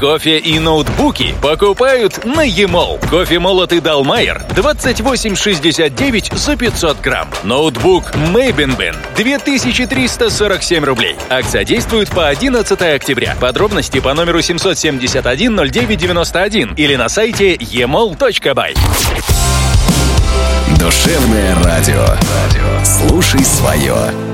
Кофе и ноутбуки покупают на e-mall. Кофе молотый Далмайер 28,69 за 500 грамм. Ноутбук Mebенбен 2347 рублей. Акция действует по 11 октября. Подробности по номеру 771-09-91 или на сайте emall.by. Душевное радио. Слушай свое.